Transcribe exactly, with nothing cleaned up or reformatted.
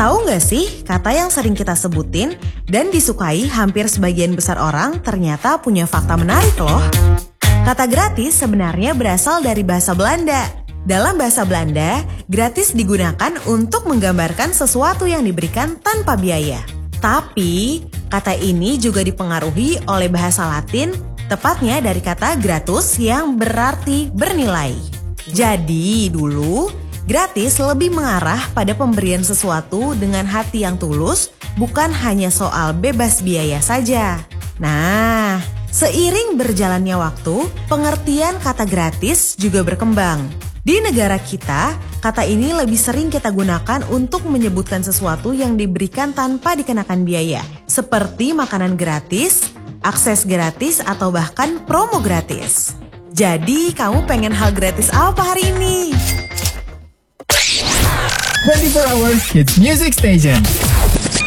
Tahu nggak sih kata yang sering kita sebutin dan disukai hampir sebagian besar orang ternyata punya fakta menarik loh. Kata gratis sebenarnya berasal dari bahasa Belanda. Dalam bahasa Belanda, gratis digunakan untuk menggambarkan sesuatu yang diberikan tanpa biaya. Tapi, kata ini juga dipengaruhi oleh bahasa Latin, tepatnya dari kata gratus yang berarti bernilai. Jadi, dulu gratis lebih mengarah pada pemberian sesuatu dengan hati yang tulus, bukan hanya soal bebas biaya saja. Nah, seiring berjalannya waktu, pengertian kata gratis juga berkembang. Di negara kita, kata ini lebih sering kita gunakan untuk menyebutkan sesuatu yang diberikan tanpa dikenakan biaya, seperti makanan gratis, akses gratis, atau bahkan promo gratis. Jadi, kamu pengen hal gratis apa hari ini? twenty-four hours Hits Music Station.